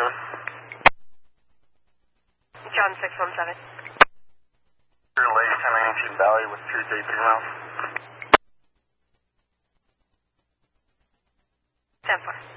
code? John 617. Lake 1019 Valley with 2 J3 miles. 10-4.